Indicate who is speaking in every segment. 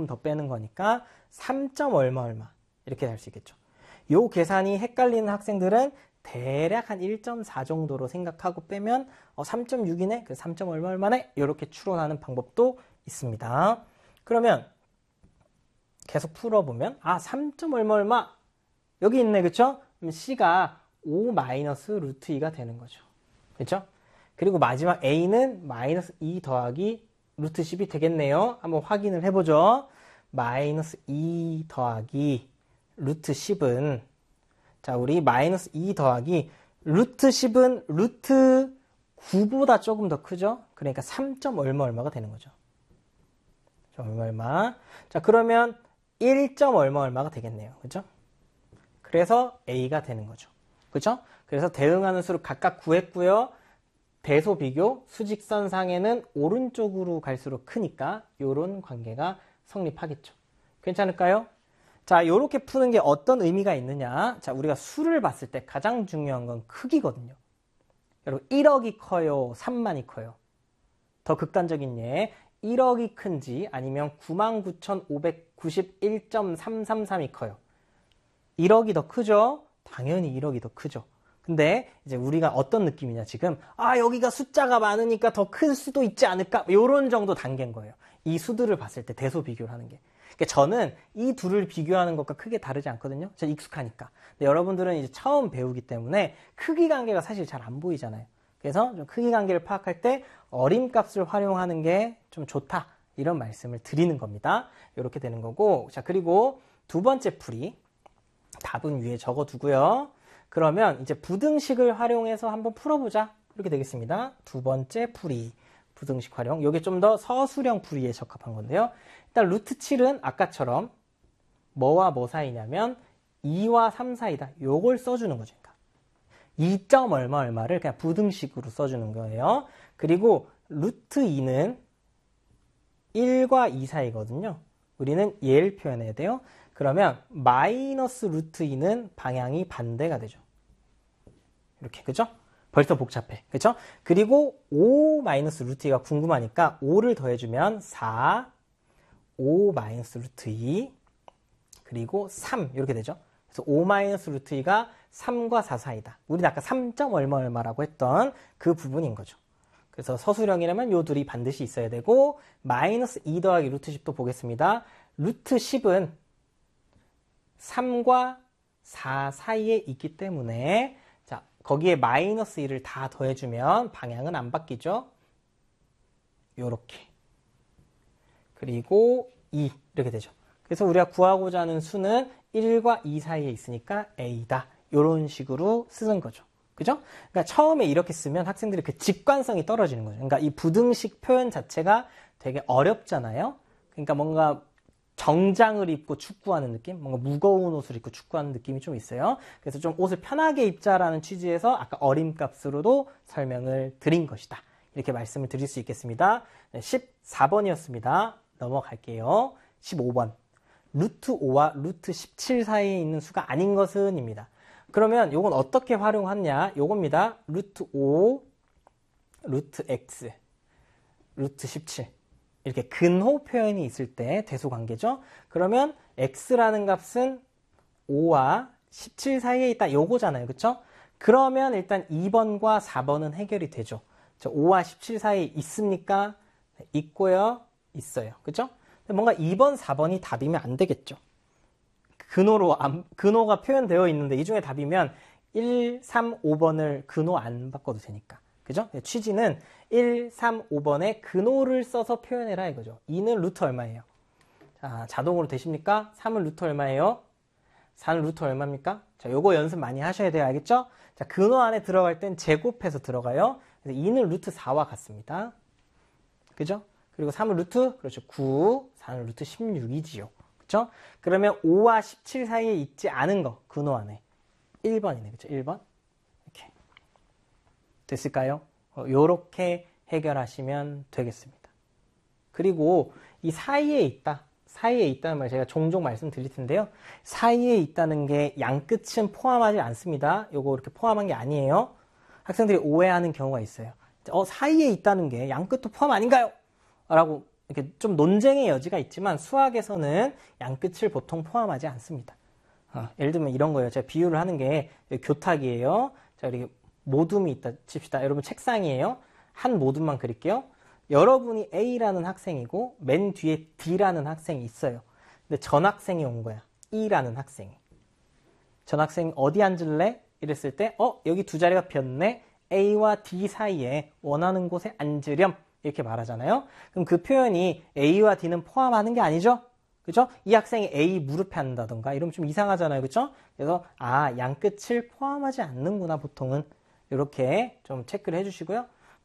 Speaker 1: 더 빼는 거니까 3점 얼마 얼마 이렇게 할 수 있겠죠. 요 계산이 헷갈리는 학생들은 대략 한 1.4 정도로 생각하고 빼면 3.6이네? 그 3점 얼마 얼마네? 이렇게 추론하는 방법도 있습니다. 그러면 계속 풀어보면 3점 얼마 얼마 여기 있네, 그쵸? 그럼 C가 5 마이너스 루트 2가 되는 거죠. 그쵸? 그리고 마지막 A는 마이너스 2 더하기 루트 10이 되겠네요. 한번 확인을 해보죠. 마이너스 2 더하기 루트 10은 자, 우리 마이너스 2 더하기 루트 10은 루트 9보다 조금 더 크죠? 그러니까 3점 얼마 얼마가 되는 거죠. 얼마 얼마. 자, 그러면 1점 얼마 얼마가 되겠네요. 그죠? 그래서 A가 되는 거죠. 그죠? 그래서 대응하는 수를 각각 구했고요. 대소 비교, 수직선상에는 오른쪽으로 갈수록 크니까 이런 관계가 성립하겠죠. 괜찮을까요? 자, 이렇게 푸는 게 어떤 의미가 있느냐? 자, 우리가 수를 봤을 때 가장 중요한 건 크기거든요. 여러분, 1억이 커요? 3만이 커요? 더 극단적인 예, 1억이 큰지 아니면 99,591.333이 커요? 1억이 더 크죠? 당연히 1억이 더 크죠. 근데 이제 우리가 어떤 느낌이냐 지금 여기가 숫자가 많으니까 더 클 수도 있지 않을까? 이런 정도 단계인 거예요. 이 수들을 봤을 때 대소 비교를 하는 게. 그러니까 저는 이 둘을 비교하는 것과 크게 다르지 않거든요. 제가 익숙하니까. 근데 여러분들은 이제 처음 배우기 때문에 크기 관계가 사실 잘 안 보이잖아요. 그래서 좀 크기 관계를 파악할 때 어림값을 활용하는 게 좀 좋다. 이런 말씀을 드리는 겁니다. 이렇게 되는 거고. 자, 그리고 두 번째 풀이. 답은 위에 적어두고요. 그러면 이제 부등식을 활용해서 한번 풀어보자. 이렇게 되겠습니다. 두 번째 풀이. 부등식 활용. 이게 좀 더 서술형 풀이에 적합한 건데요. 일단 루트 7은 아까처럼 뭐와 뭐 사이냐면 2와 3 사이다. 요걸 써주는 거죠. 그러니까 2점 얼마 얼마를 그냥 부등식으로 써주는 거예요. 그리고 루트 2는 1과 2 사이거든요. 우리는 얘를 표현해야 돼요. 그러면 마이너스 루트 2는 방향이 반대가 되죠. 이렇게, 그죠? 벌써 복잡해. 그죠? 그리고 5 마이너스 루트 2가 궁금하니까 5를 더해주면 4, 5 마이너스 루트 2, 그리고 3 이렇게 되죠. 그래서 5 마이너스 루트 2가 3과 4 사이다. 우리는 아까 3점 얼마 얼마라고 했던 그 부분인 거죠. 그래서 서술형이라면 요 둘이 반드시 있어야 되고 마이너스 2 더하기 루트 10도 보겠습니다. 루트 10은 3과 4 사이에 있기 때문에 자, 거기에 마이너스 1을 다 더해주면 방향은 안 바뀌죠. 요렇게. 그리고 2 이렇게 되죠. 그래서 우리가 구하고자 하는 수는 1과 2 사이에 있으니까 A다. 요런 식으로 쓰는 거죠. 그죠? 그러니까 처음에 이렇게 쓰면 학생들이 그 직관성이 떨어지는 거죠. 그러니까 이 부등식 표현 자체가 되게 어렵잖아요. 그러니까 뭔가 정장을 입고 축구하는 느낌? 뭔가 무거운 옷을 입고 축구하는 느낌이 좀 있어요. 그래서 좀 옷을 편하게 입자라는 취지에서 아까 어림값으로도 설명을 드린 것이다. 이렇게 말씀을 드릴 수 있겠습니다. 네, 14번이었습니다. 넘어갈게요. 15번. 루트 5와 루트 17 사이에 있는 수가 아닌 것은 입니다. 그러면 요건 어떻게 활용하냐? 요겁니다. 루트 5, 루트 x, 루트 17. 이렇게 근호 표현이 있을 때 대소관계죠. 그러면 x라는 값은 5와 17 사이에 있다. 요거잖아요. 그쵸? 그러면 일단 2번과 4번은 해결이 되죠. 5와 17 사이에 있습니까? 있고요. 있어요. 그쵸? 뭔가 2번, 4번이 답이면 안 되겠죠. 근호가 표현되어 있는데 이 중에 답이면 1, 3, 5번을 근호 안 바꿔도 되니까. 그죠? 취지는 1, 3, 5번에 근호를 써서 표현해라 이거죠. 2는 루트 얼마예요? 자, 자동으로 되십니까? 3은 루트 얼마예요? 4는 루트 얼마입니까? 자, 요거 연습 많이 하셔야 돼요. 알겠죠? 자, 근호 안에 들어갈 땐 제곱해서 들어가요. 그래서 2는 루트 4와 같습니다. 그죠? 그리고 3은 루트, 그렇죠. 9, 4는 루트 16이지요. 그쵸? 그러면 5와 17 사이에 있지 않은 거, 근호 안에. 1번이네. 그쵸? 1번. 이렇게. 됐을까요? 요렇게 해결하시면 되겠습니다. 그리고 이 사이에 있다는 말 제가 종종 말씀드릴 텐데요. 사이에 있다는 게 양끝은 포함하지 않습니다. 요거 이렇게 포함한 게 아니에요. 학생들이 오해하는 경우가 있어요. 사이에 있다는 게 양끝도 포함 아닌가요? 라고 이렇게 좀 논쟁의 여지가 있지만 수학에서는 양끝을 보통 포함하지 않습니다. 예를 들면 이런 거예요. 제가 비유를 하는 게 교탁이에요. 자, 이렇게 모둠이 있다 칩시다. 여러분 책상이에요. 한 모둠만 그릴게요. 여러분이 A라는 학생이고 맨 뒤에 D라는 학생이 있어요. 근데 전학생이 온 거야. E라는 학생이. 전학생 어디 앉을래? 이랬을 때 여기 두 자리가 비었네. A와 D 사이에 원하는 곳에 앉으렴. 이렇게 말하잖아요. 그럼 그 표현이 A와 D는 포함하는 게 아니죠? 그죠? 이 학생이 A 무릎에 앉는다던가 이러면 좀 이상하잖아요. 그죠? 그래서 양끝을 포함하지 않는구나 보통은. 이렇게 좀 체크를 해주시고요.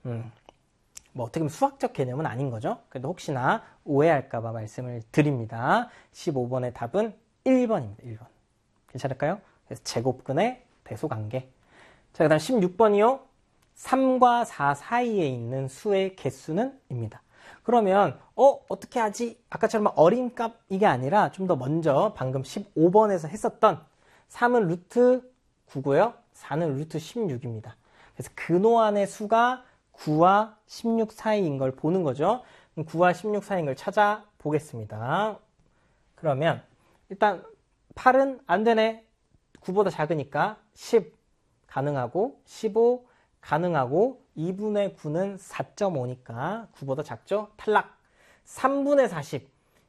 Speaker 1: 뭐 어떻게 보면 수학적 개념은 아닌 거죠. 그래도 혹시나 오해할까봐 말씀을 드립니다. 15번의 답은 1번입니다. 1번. 괜찮을까요? 그래서 제곱근의 대소관계. 자, 그 다음 16번이요. 3과 4 사이에 있는 수의 개수는? 입니다. 그러면 어떻게 하지? 아까처럼 어린 값 이게 아니라 좀 더 먼저 방금 15번에서 했었던 3은 루트 9고요. 4는 루트 16입니다. 그래서 근호안의 수가 9와 16 사이인 걸 보는 거죠. 9와 16 사이인 걸 찾아보겠습니다. 그러면 일단 8은 안 되네. 9보다 작으니까 10 가능하고 15 가능하고 2분의 9는 4.5니까 9보다 작죠? 탈락. 3분의 40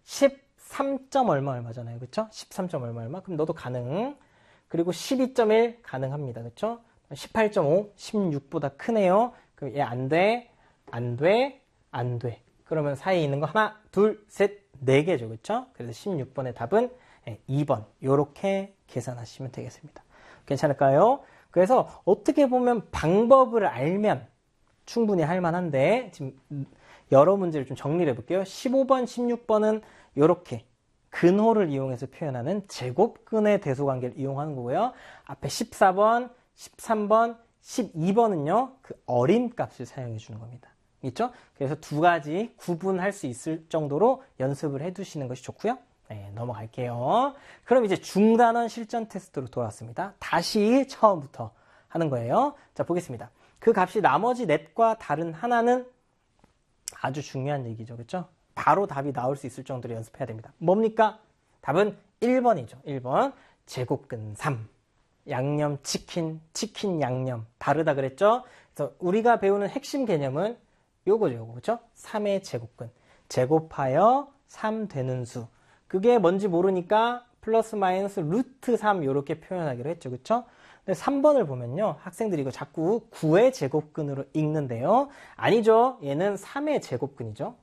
Speaker 1: 13점 얼마잖아요. 그렇죠? 13점 얼마. 그럼 너도 가능. 그리고 12.1 가능합니다. 그렇죠? 18.5 16보다 크네요. 그럼 얘 안 돼. 안 돼. 안 돼. 그러면 사이에 있는 거 하나, 둘, 셋, 4개죠. 그렇죠? 그래서 16번의 답은 2번. 요렇게 계산하시면 되겠습니다. 괜찮을까요? 그래서 어떻게 보면 방법을 알면 충분히 할 만한데 지금 여러 문제를 좀 정리를 해볼게요. 15번, 16번은 이렇게 근호를 이용해서 표현하는 제곱근의 대소관계를 이용하는 거고요. 앞에 14번, 13번, 12번은요. 그 어린 값을 사용해 주는 겁니다. 있죠? 그래서 두 가지 구분할 수 있을 정도로 연습을 해두시는 것이 좋고요. 네, 넘어갈게요. 그럼 이제 중단원 실전 테스트로 돌아왔습니다. 다시 처음부터 하는 거예요. 자, 보겠습니다. 그 값이 나머지 넷과 다른 하나는 아주 중요한 얘기죠. 그렇죠? 바로 답이 나올 수 있을 정도로 연습해야 됩니다. 뭡니까? 답은 1번이죠. 1번. 제곱근 3. 양념 치킨, 치킨 양념. 다르다 그랬죠? 그래서 우리가 배우는 핵심 개념은 요거죠. 그렇죠? 3의 제곱근. 제곱하여 3 되는 수. 그게 뭔지 모르니까 플러스 마이너스 루트 3 이렇게 표현하기로 했죠. 그렇죠? 근데 3번을 보면요. 학생들이 이거 자꾸 9의 제곱근으로 읽는데요. 아니죠. 얘는 3의 제곱근이죠.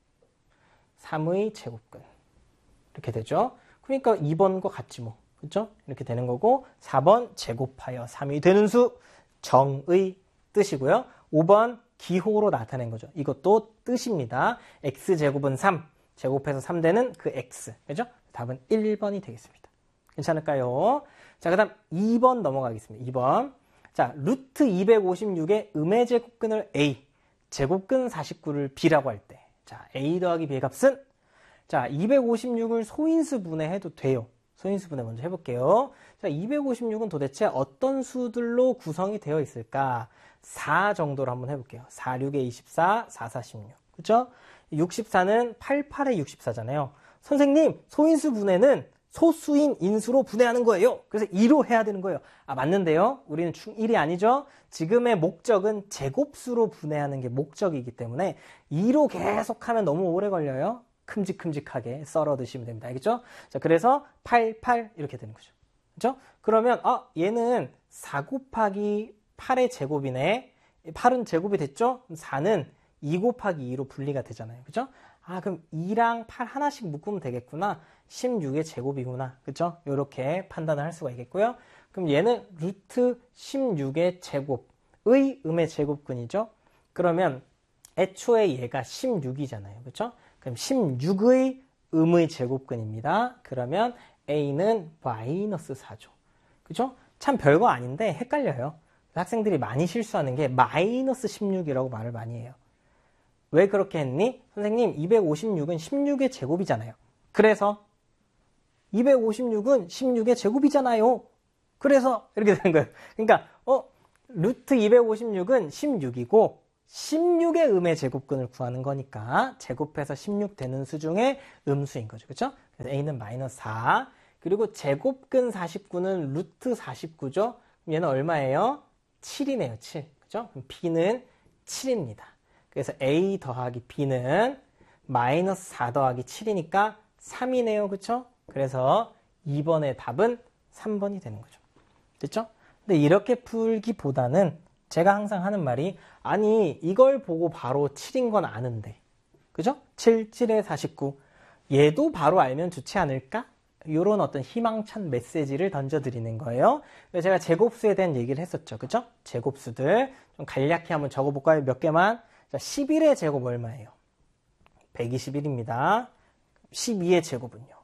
Speaker 1: 3의 제곱근. 이렇게 되죠. 그러니까 2번과 같지 뭐. 그렇죠? 이렇게 되는 거고 4번 제곱하여 3이 되는 수 정의 뜻이고요. 5번 기호로 나타낸 거죠. 이것도 뜻입니다. x제곱은 3. 제곱해서 3되는 그 x. 그죠? 답은 1번이 되겠습니다. 괜찮을까요? 자, 그 다음 2번 넘어가겠습니다. 2번. 자, 루트 256의 음의 제곱근을 a, 제곱근 49를 b라고 할 때. 자, a 더하기 b의 값은? 자, 256을 소인수 분해해도 돼요. 소인수 분해 먼저 해볼게요. 자, 256은 도대체 어떤 수들로 구성이 되어 있을까? 4 정도로 한번 해볼게요. 4, 6에 24, 4, 4, 16. 그죠? 64는 8, 8에 64잖아요. 선생님, 소인수 분해는 소수인 인수로 분해하는 거예요. 그래서 2로 해야 되는 거예요. 아, 맞는데요. 우리는 중1이 아니죠. 지금의 목적은 제곱수로 분해하는 게 목적이기 때문에 2로 계속하면 너무 오래 걸려요. 큼직큼직하게 썰어 드시면 됩니다. 알겠죠? 자, 그래서 8, 8 이렇게 되는 거죠. 그죠? 그러면 얘는 4 곱하기 8의 제곱이네. 8은 제곱이 됐죠? 4는 2 곱하기 2로 분리가 되잖아요. 그죠? 아, 그럼 2랑 8 하나씩 묶으면 되겠구나. 16의 제곱이구나. 그죠? 이렇게 판단을 할 수가 있겠고요. 그럼 얘는 루트 16의 제곱의 음의 제곱근이죠. 그러면 애초에 얘가 16이잖아요. 그죠? 그럼 16의 음의 제곱근입니다. 그러면 a는 마이너스 4죠. 그죠? 참 별거 아닌데 헷갈려요. 학생들이 많이 실수하는 게 마이너스 16이라고 말을 많이 해요. 왜 그렇게 했니? 선생님, 256은 16의 제곱이잖아요. 그래서 256은 16의 제곱이잖아요. 그래서 이렇게 되는 거예요. 그러니까 루트 256은 16이고 16의 음의 제곱근을 구하는 거니까 제곱해서 16 되는 수 중에 음수인 거죠. 그렇죠? 그래서 A는 마이너스 4. 그리고 제곱근 49는 루트 49죠. 얘는 얼마예요? 7이네요. 7. 그죠? 그럼 B는 7입니다. 그래서 A 더하기 B는 마이너스 4 더하기 7이니까 3이네요. 그쵸? 그래서 2번의 답은 3번이 되는 거죠. 됐죠? 근데 이렇게 풀기보다는 제가 항상 하는 말이 아니 이걸 보고 바로 7인 건 아는데 그죠? 7, 7에 49 얘도 바로 알면 좋지 않을까? 이런 어떤 희망찬 메시지를 던져드리는 거예요. 그래서 제가 제곱수에 대한 얘기를 했었죠. 그죠? 제곱수들 좀 간략히 한번 적어볼까요? 몇 개만. 자, 11의 제곱 얼마예요? 121입니다. 12의 제곱은요?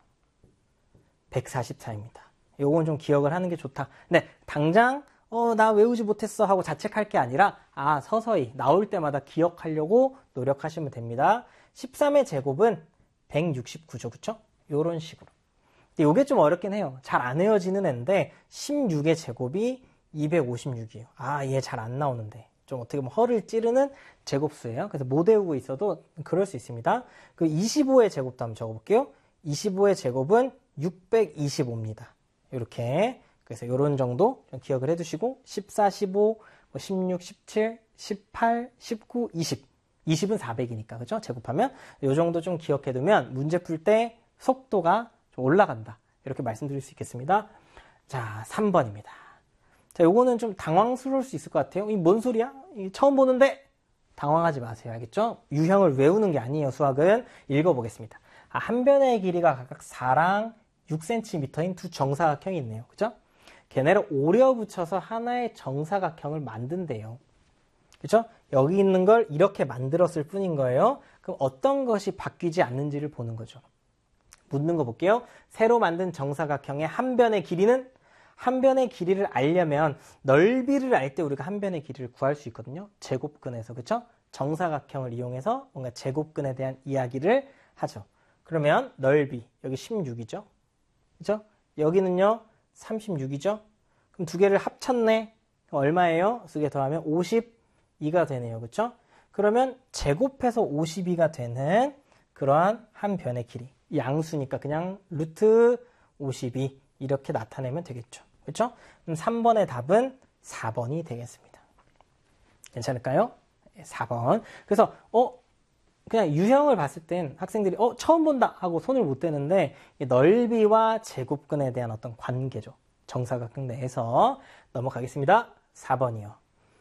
Speaker 1: 144입니다. 요건 좀 기억을 하는 게 좋다. 근데 당장 나 외우지 못했어 하고 자책할 게 아니라 서서히 나올 때마다 기억하려고 노력하시면 됩니다. 13의 제곱은 169죠. 그쵸? 요런 식으로. 근데 요게 좀 어렵긴 해요. 잘 안 외워지는 애인데 16의 제곱이 256이에요. 얘 잘 안 나오는데. 좀 어떻게 보면 허를 찌르는 제곱수예요. 그래서 못 외우고 있어도 그럴 수 있습니다. 그 25의 제곱도 한번 적어볼게요. 25의 제곱은 625입니다. 이렇게. 그래서 이런 정도 좀 기억을 해두시고 14, 15, 16, 17, 18, 19, 20. 20은 400이니까 그죠? 제곱하면 이 정도 좀 기억해두면 문제 풀 때 속도가 좀 올라간다. 이렇게 말씀드릴 수 있겠습니다. 자, 3번입니다. 자, 요거는 좀 당황스러울 수 있을 것 같아요. 이 뭔 소리야? 처음 보는데 당황하지 마세요. 알겠죠? 유형을 외우는 게 아니에요. 수학은. 읽어보겠습니다. 한 변의 길이가 각각 4랑 6cm인 두 정사각형이 있네요. 그죠? 걔네를 오려 붙여서 하나의 정사각형을 만든대요. 그죠? 여기 있는 걸 이렇게 만들었을 뿐인 거예요. 그럼 어떤 것이 바뀌지 않는지를 보는 거죠. 묻는 거 볼게요. 새로 만든 정사각형의 한 변의 길이는 한 변의 길이를 알려면 넓이를 알 때 우리가 한 변의 길이를 구할 수 있거든요. 제곱근에서. 그쵸? 정사각형을 이용해서 뭔가 제곱근에 대한 이야기를 하죠. 그러면 넓이 여기 16이죠. 그죠? 여기는요 36이죠. 그럼 두 개를 합쳤네. 그럼 얼마예요? 두 개 더하면 52가 되네요. 그쵸? 그러면 제곱해서 52가 되는 그러한 한 변의 길이. 양수니까 그냥 루트 52 이렇게 나타내면 되겠죠. 그렇죠? 그럼 3번의 답은 4번이 되겠습니다. 괜찮을까요? 4번. 그래서 그냥 유형을 봤을 땐 학생들이 처음 본다 하고 손을 못 대는데 넓이와 제곱근에 대한 어떤 관계죠. 정사각형 내에서 넘어가겠습니다. 4번이요.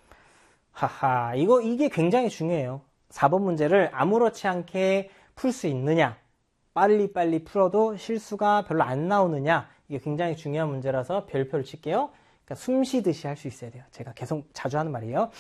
Speaker 1: 하하, 이게 굉장히 중요해요. 4번 문제를 아무렇지 않게 풀 수 있느냐, 빨리 풀어도 실수가 별로 안 나오느냐, 이게 굉장히 중요한 문제라서 별표를 칠게요. 그러니까 숨 쉬듯이 할 수 있어야 돼요. 제가 계속 자주 하는 말이에요.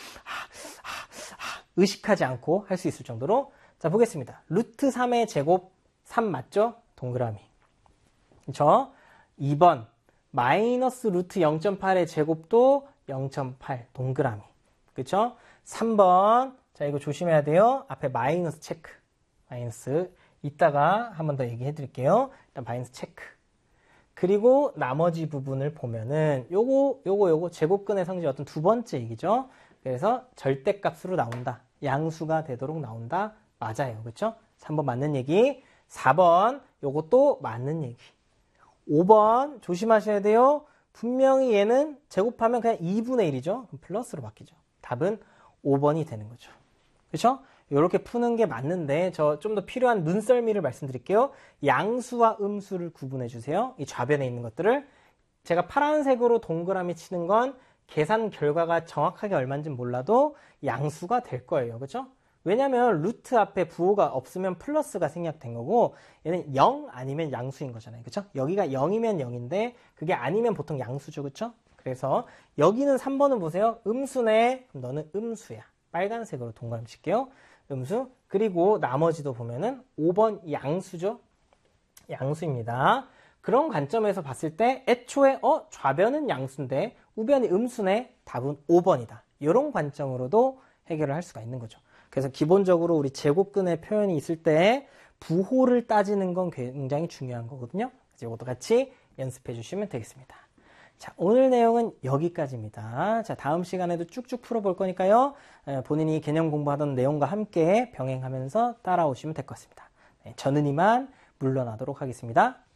Speaker 1: 의식하지 않고 할 수 있을 정도로. 자, 보겠습니다. 루트 3의 제곱 3 맞죠? 동그라미. 그렇죠? 2번 마이너스 루트 0.8의 제곱도 0.8 동그라미. 그렇죠? 3번 자, 이거 조심해야 돼요. 앞에 마이너스 체크. 마이너스 이따가 한 번 더 얘기해 드릴게요. 일단 마이너스 체크. 그리고 나머지 부분을 보면은 요거 제곱근의 성질 어떤 두 번째 얘기죠. 그래서 절대값으로 나온다. 양수가 되도록 나온다. 맞아요. 그렇죠? 3번 맞는 얘기. 4번 요것도 맞는 얘기. 5번 조심하셔야 돼요. 분명히 얘는 제곱하면 그냥 2분의 1이죠. 그럼 플러스로 바뀌죠. 답은 5번이 되는 거죠. 그렇죠? 이렇게 푸는 게 맞는데 저 좀 더 필요한 눈썰미를 말씀드릴게요. 양수와 음수를 구분해 주세요. 이 좌변에 있는 것들을. 제가 파란색으로 동그라미 치는 건 계산 결과가 정확하게 얼마인지 몰라도 양수가 될 거예요. 그렇죠? 왜냐면 루트 앞에 부호가 없으면 플러스가 생략된 거고 얘는 0 아니면 양수인 거잖아요. 그렇죠? 여기가 0이면 0인데 그게 아니면 보통 양수죠. 그렇죠? 그래서 여기는 3번은 보세요. 음수네. 그럼 너는 음수야. 빨간색으로 동그라미 칠게요. 음수. 그리고 나머지도 보면은 5번 양수죠. 양수입니다. 그런 관점에서 봤을 때 애초에 좌변은 양수인데 우변이 음수네. 답은 5번이다. 이런 관점으로도 해결을 할 수가 있는 거죠. 그래서 기본적으로 우리 제곱근의 표현이 있을 때 부호를 따지는 건 굉장히 중요한 거거든요. 그래서 이것도 같이 연습해 주시면 되겠습니다. 자, 오늘 내용은 여기까지입니다. 자, 다음 시간에도 쭉쭉 풀어볼 거니까요. 본인이 개념 공부하던 내용과 함께 병행하면서 따라오시면 될 것 같습니다. 네, 저는 이만 물러나도록 하겠습니다.